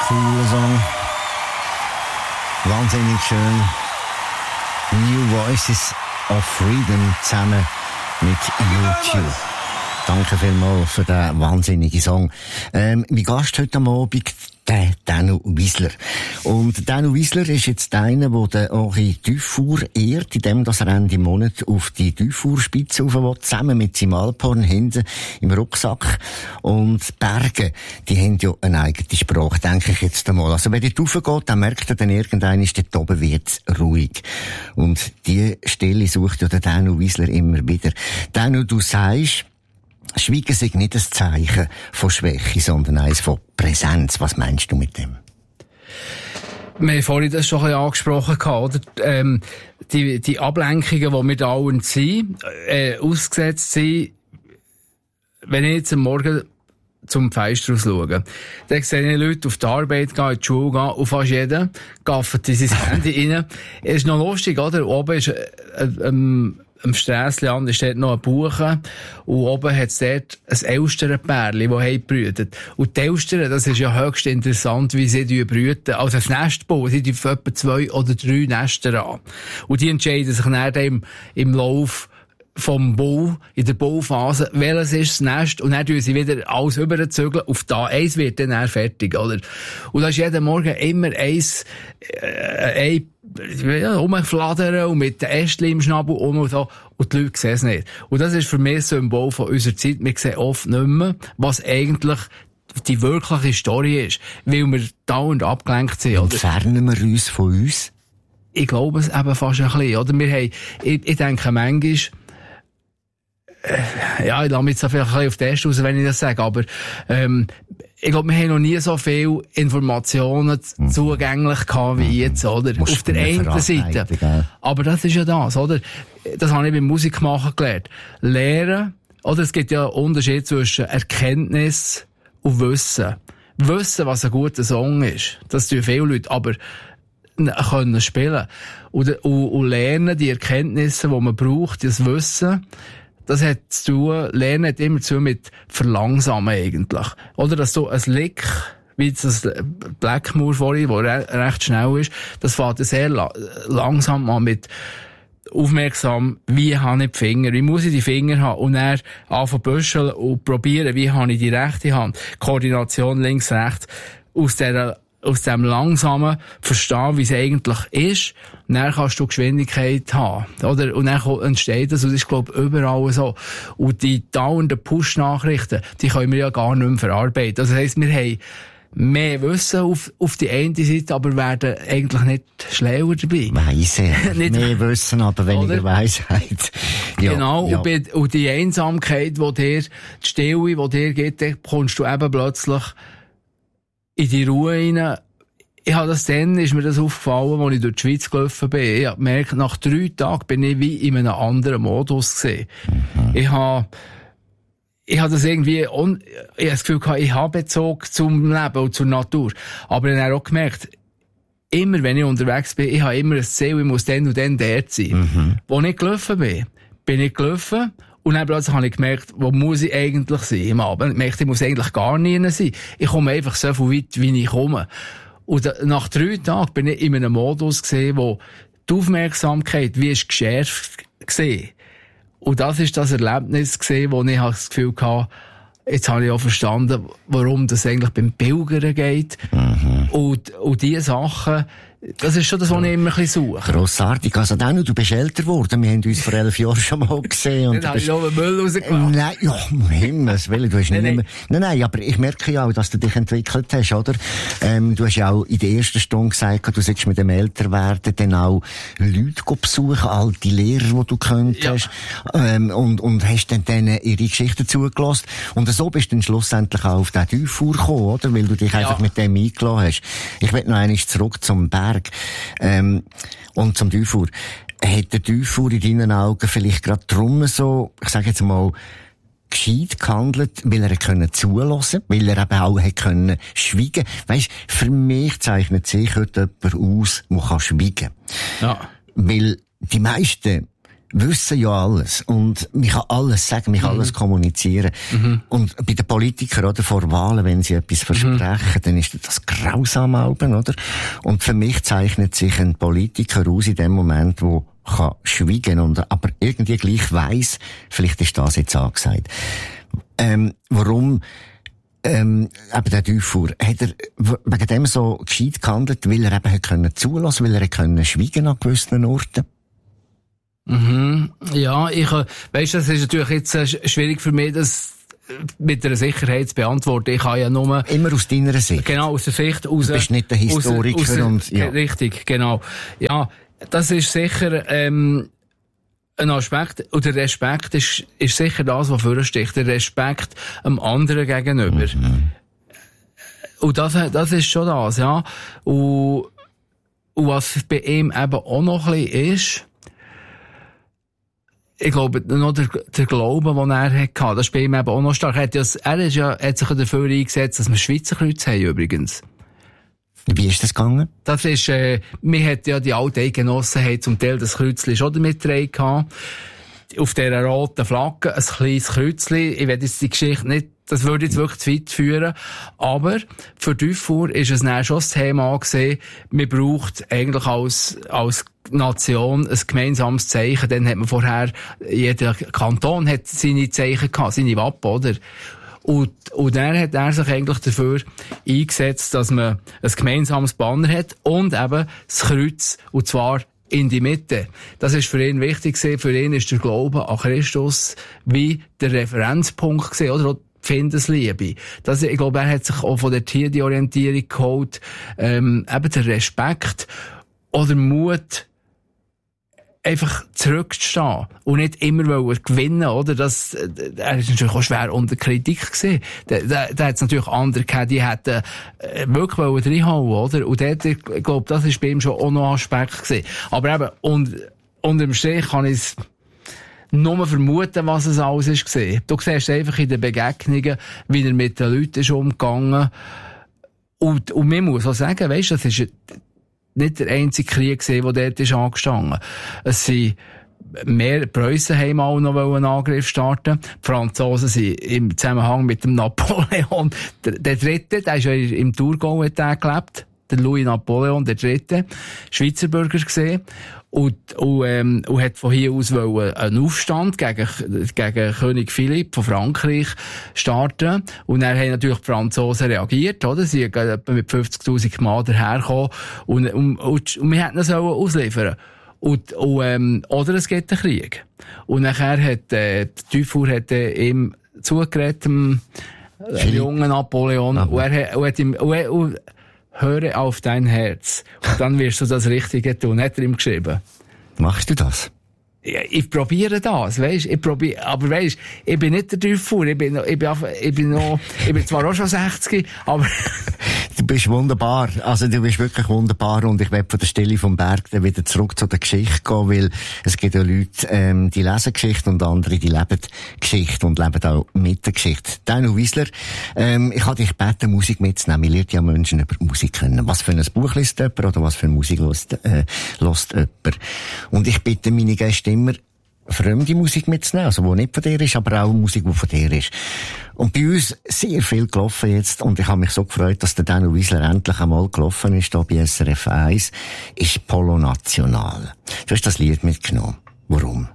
cooler Song. Wahnsinnig schön. New Voices of Freedom zusammen mit YouTube. Danke vielmals für den wahnsinnigen Song. Mein Gast heute am Abend, der Danu Wiesler. Und Danu Wiesler ist jetzt einer, der den Henri Dufour ehrt, indem er Ende Monat auf die Dufour-Spitze rauf will, zusammen mit seinem Alphorn hinten im Rucksack. Und Berge, die haben ja eine eigene Sprache, denke ich jetzt einmal. Also wenn dort raufgeht, dann merkt er dann irgendwann, ist dort oben wird's ruhig. Und die Stelle sucht ja der Danu Wiesler immer wieder. Danu, du sagst, Schweigen ist nicht ein Zeichen von Schwäche, sondern eines von Präsenz. Was meinst du mit dem? Wir haben vorhin das schon ein bisschen angesprochen, oder? Die Ablenkungen, die wir dauernd sind, ausgesetzt sind, wenn ich jetzt am Morgen zum Fenster raus schaue, dann sehe ich Leute auf die Arbeit gehen, in die Schule gehen, und fast jeder gaffert in sein Handy rein. Es ist noch lustig, oder? Oben ist, am Strässliand ist dort noch ein Buche und oben hat es dort ein Elsternpärchen, das brütet. Und die Elstern, das ist ja höchst interessant, wie sie brüten. Also das Nestbau, sie tun etwa 2 oder 3 Nester an. Und die entscheiden sich dann im Lauf vom Bau, in der Bauphase, welches ist das Nest, und dann tun sie wieder alles überzügeln, auf da, eins wird dann fertig, oder? Und da ist jeden Morgen immer rumfladern und mit den Ästchen im Schnabel und so, und die Leute sehen es nicht. Und das ist für mich ein Symbol von unserer Zeit. Wir sehen oft nicht mehr, was eigentlich die wirkliche Story ist, weil wir dauernd abgelenkt sind, oder? Entfernen wir uns von uns? Ich glaube es eben fast ein bisschen, oder? Wir haben, ich denke manchmal, ja, ich lasse mich jetzt vielleicht ein bisschen auf den Test raus, wenn ich das sage, aber ich glaube, wir haben noch nie so viele Informationen zugänglich gehabt wie jetzt, oder? Auf der einen Seite. Aber das ist ja das, oder? Das habe ich beim Musikmachen gelernt. Lehren, oder? Es gibt ja einen Unterschied zwischen Erkenntnis und Wissen. Wissen, was ein guter Song ist, das tun viele Leute, aber können spielen. Und lernen, die Erkenntnisse, die man braucht, das Wissen, das hat zu tun, Lernen hat immer zu tun mit Verlangsamen eigentlich. Oder dass so ein Lick, wie das Blackmore vorhin, der recht schnell ist, das fängt sehr langsam an mit aufmerksam, wie habe ich die Finger, wie muss ich die Finger haben, und dann anfangen büscheln und probieren, wie habe ich die rechte Hand, Koordination links, rechts, aus dem langsamen Verstehen, wie es eigentlich ist, und dann kannst du Geschwindigkeit haben, oder? Und dann entsteht das, und das ist, glaube ich, überall so. Und die dauernden Push-Nachrichten, die können wir ja gar nicht mehr verarbeiten. Also das heisst, wir haben mehr Wissen auf die eine Seite, aber werden eigentlich nicht schlauer dabei. Weise. Mehr Wissen, aber weniger Weisheit. Ja, genau. Ja. Und die Einsamkeit, die Stille, die dir gibt, dann kommst du eben plötzlich in die Ruhe rein. Ist mir das aufgefallen, als ich durch die Schweiz gelaufen bin. Ich habe gemerkt, nach 3 Tagen bin ich wie in einem anderen Modus gesehen. Ich habe das irgendwie, ich habe das Gefühl gehabt, ich habe Bezug zum Leben und zur Natur. Aber ich habe auch gemerkt, immer wenn ich unterwegs bin, ich habe immer ein Ziel, ich muss dann und dann dort sein. Wo ich gelaufen bin ich gelaufen. Und dann plötzlich habe ich gemerkt, wo muss ich eigentlich sein am Abend? Ich merkte, ich muss eigentlich gar nie sein. Ich komme einfach so viel weit, wie ich komme. Und nach 3 Tagen bin ich in einem Modus gesehen, wo die Aufmerksamkeit wie ist geschärft gesehen. Und das ist das Erlebnis gesehen, wo ich das Gefühl hatte, jetzt habe ich auch verstanden, warum das eigentlich beim Pilgern geht. Und diese Sachen, das ist schon das, was ich immer ein bisschen suche. Grossartig. Also Danu, du bist älter geworden. Wir haben uns vor 11 Jahren schon mal gesehen. Und dann habe ich noch einen Müll rausgemacht. Nein, ja, um Himmels Willen, du hast nicht mehr... Nein, aber ich merke ja auch, dass du dich entwickelt hast, oder? Du hast ja auch in der ersten Stunde gesagt, du sollst mit dem Älterwerden dann auch Leute besuchen, alte Lehrer, die du könntest. Ja. Und hast dann denen ihre Geschichten zugelassen. Und so bist du dann schlussendlich auch auf den Dufour gekommen, oder? Weil du dich einfach mit dem eingelassen hast. Ich will noch einmal zurück zum Berg. Und zum Dufour. Hat der Dufour in deinen Augen vielleicht gerade drum so, ich sage jetzt mal, gescheit gehandelt, weil er können zulassen, weil er eben auch können schweigen. Weisst, für mich zeichnet sich heute jemand aus, der kann schweigen. Ja. Weil die meisten wissen ja alles. Und man kann alles sagen, man kann alles kommunizieren. Und bei den Politikern, oder, vor Wahlen, wenn sie etwas versprechen, dann ist das grausam, oder? Und für mich zeichnet sich ein Politiker aus in dem Moment, wo kann schweigen und aber irgendwie gleich weiss, vielleicht ist das jetzt angesagt. Warum eben der Dufour, hat er wegen dem so gescheit gehandelt, weil er eben hat können zulassen, weil er können schweigen an gewissen Orten? Ja, weißt, das ist natürlich jetzt schwierig für mich, das mit einer Sicherheit zu beantworten. Ich kann ja nur... Immer aus deiner Sicht? Genau, aus der Sicht raus. Du bist nicht der Historiker und... Ja. Richtig, genau. Ja, das ist sicher ein Aspekt, und der Respekt ist sicher das, was vorsticht. Der Respekt einem anderen gegenüber. Und das ist schon das, ja. Und was bei ihm eben auch noch ein bisschen ist, ich glaube, noch der Glaube, den er hatte, das ist bei ihm eben auch noch stark. Er hat sich dafür eingesetzt, dass wir Schweizer Kreuze haben, übrigens. Wie ist das gegangen? Das ist, wir hatten ja die alte Eidgenossen, haben zum Teil das Kreuzli schon damit getragen gehabt. Auf dieser roten Flagge, ein kleines Kreuzli. Ich werde jetzt die Geschichte nicht, das würde jetzt wirklich zu weit führen. Aber für Dufour ist es dann schon das Thema gewesen, man braucht eigentlich als Nation ein gemeinsames Zeichen. Dann hat man vorher, jeder Kanton hat seine Zeichen gehabt, seine Wappen, oder? Und dann hat er sich eigentlich dafür eingesetzt, dass man ein gemeinsames Banner hat und eben das Kreuz, und zwar in die Mitte. Das ist für ihn wichtig gewesen. Für ihn ist der Glaube an Christus wie der Referenzpunkt gewesen, oder? Auch die Findesliebe. Ich glaube, er hat sich auch von der die Orientierung geholt, eben der Respekt oder Mut, einfach zurückzustehen und nicht immer gewinnen, oder? Er ist natürlich auch schwer unter Kritik gewesen. Da hat es natürlich andere gehabt, die hätten wirklich reinhauen, oder? Und dort, ich glaube, das ist bei ihm schon auch noch ein Aspekt gewesen. Aber eben, unterm Strich kann ich es nur vermuten, was es alles ist gewesen. Du siehst einfach in den Begegnungen, wie er mit den Leuten ist umgegangen. Und man muss auch sagen, weisst, das ist nicht der einzige Krieg gewesen, der dort ist angestanden. Es sind Preußen haben auch noch einen Angriff starten. Die Franzosen sind im Zusammenhang mit dem Napoleon, der Dritte, der ist ja im Thurgau hat der gelebt. Der Louis Napoleon, der Dritte, Schweizer Bürger gesehen. Und hat von hier aus einen Aufstand gegen König Philipp von Frankreich starten. Und dann haben natürlich die Franzosen reagiert, oder? Sie sind etwa mit 50.000 Mann dahergekommen und wir hätten das ausliefern. Oder es gibt einen Krieg. Und nachher hat, Dufour hat ihm zugeredet, dem jungen Napoleon, und er hat ihm, höre auf dein Herz. Und dann wirst du das Richtige tun, hat er ihm geschrieben. Machst du das? Ja, ich probiere das, weisst, aber weisst, ich bin nicht der Dufour, ich bin zwar auch schon 60, aber... Du bist wunderbar, also du bist wirklich wunderbar, und ich werde von der Stelle vom Berg dann wieder zurück zu der Geschichte gehen, weil es gibt ja Leute, die lesen Geschichte und andere, die leben Geschichte und leben auch mit der Geschichte. Dino Wiesler, ich habe dich gebeten, Musik mitzunehmen. Ich lerne ja Menschen über Musik kennen. Was für ein Buch liest jemand oder was für Musik hört jemand? Und ich bitte meine Gäste immer, fremde Musik mitzunehmen, also die nicht von dir ist, aber auch Musik, die von dir ist. Und bei uns sehr viel gelaufen jetzt, und ich habe mich so gefreut, dass der Dino Wiesler endlich einmal gelaufen ist, hier bei SRF 1, ist Polo National. Du hast das Lied mitgenommen. Warum?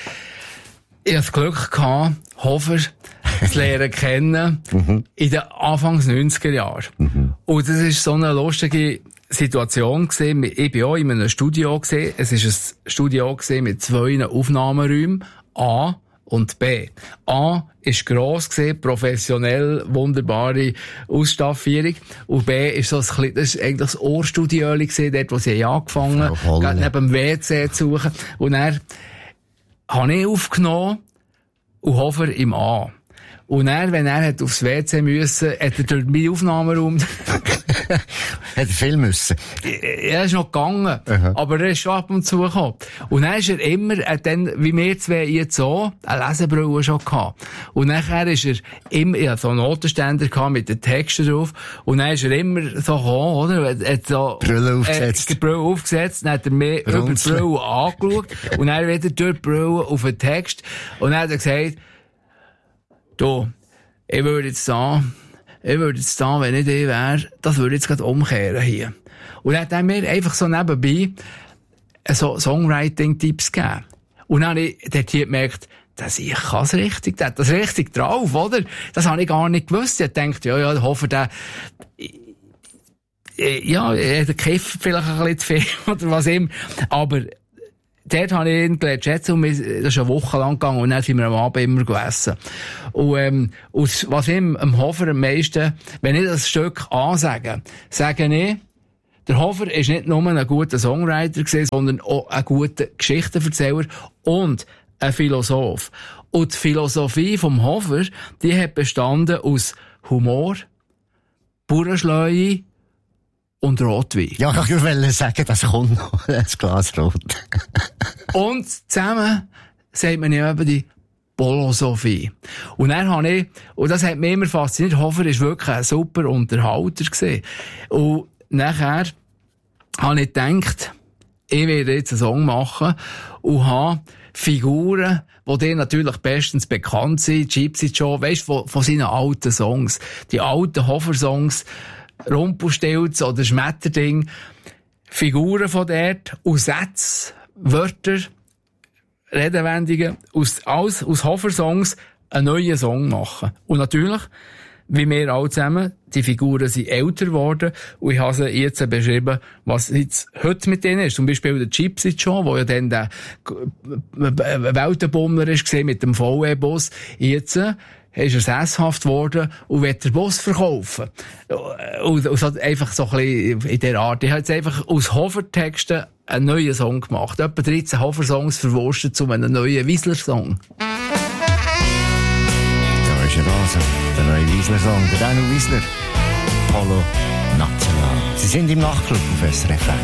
Ich hatte das Glück gehabt, Hofer zu lernen kennen, in den Anfangs 90er Jahren. Und das ist so eine lustige Situation gesehen. Ich bin auch in einem Studio gesehen. Es ist ein Studio gesehen mit 2 Aufnahmeräumen, A und B. A ist gross gesehen, professionell, wunderbare Ausstaffierung. Und B ist so ein bisschen, das ist eigentlich das Ohrstudio gesehen, dort, wo sie angefangen haben, neben dem WC zu suchen. Und dann habe ich aufgenommen und Hofer im A. Und dann, wenn er aufs WC müssen, hat er durch meinen Aufnahmeraum Hat er viel müssen? Er ist noch gegangen, aber er ist schon ab und zu gekommen. Und dann ist er immer, dann, wie wir zwei jetzt so, eine Lesebrille schon gehabt. Und nachher ist er immer, ich hatte so einen Notenständer gehabt mit den Texten drauf, und dann ist er immer so gekommen, oder? Er hat so, Brille aufgesetzt. Die Brille aufgesetzt, dann hat er mir über die Brille angeschaut, und dann wieder durch die Brille auf den Text, und dann hat er gesagt, du, ich würde jetzt da, wenn ich die wäre, das würde ich jetzt gerade umkehren hier. Und dann hat er mir einfach so nebenbei so Songwriting-Tipps gegeben. Und dann habe ich dort hier gemerkt, ich kann es richtig, der hat das richtig drauf, oder? Das habe ich gar nicht gewusst. Ich dachte, ja, ich hoffe, er kifft vielleicht ein bisschen zu viel, oder was immer. Aber dort habe ich ihn gelernt schätzen, und das ist eine Woche lang gegangen, und dann sind wir am Abend immer gegessen. Und was ihm am Hofer am meisten, wenn ich das Stück ansage, sage ich, der Hofer ist nicht nur ein guter Songwriter gewesen, sondern auch ein guter Geschichtenerzähler und ein Philosoph. Und die Philosophie vom Hofer, die hat bestanden aus Humor, Bauernschleue und Rotwein. Ja, ich wollte sagen, das kommt noch, ein Glas Rot. Und zusammen sagt man ja eben die Philosophie. Und dann habe ich, und das hat mich immer fasziniert, Hofer ist wirklich ein super Unterhalter gewesen. Und nachher habe ich gedacht, ich werde jetzt einen Song machen und habe Figuren, die dir natürlich bestens bekannt sind, Gypsy Joe, weisst, von seinen alten Songs. Die alten Hofer-Songs, Rumpelstilz oder Schmetterding, Figuren von dort, aus Sätze, Wörter, Redewendungen, aus Hofer-Songs einen neuen Song machen. Und natürlich, wie wir alle zusammen, die Figuren sind älter geworden, und ich habe sie jetzt beschrieben, was jetzt heute mit denen ist. Zum Beispiel der Gypsy Joe, der ja dann der Weltenbummler ist, mit dem VW-Bus. Jetzt ist er sesshaft geworden und will den Bus verkaufen. Und so einfach so ein bisschen in der Art. Ich habe jetzt einfach aus Hofer-Texten einen neuen Song gemacht. Etwa 13 Hofer-Songs verwurstet zu einem neuen Wiesler-Song. Da ist er also, der neue Wiesler-Song, der Daniel Wiesler, Polo National. Sie sind im Nachtclub auf SRF.